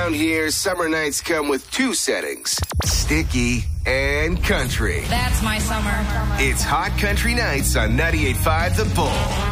Around here, summer nights come with two settings, sticky and country. That's my summer. It's Hot Country Nights on 98.5 The Bull.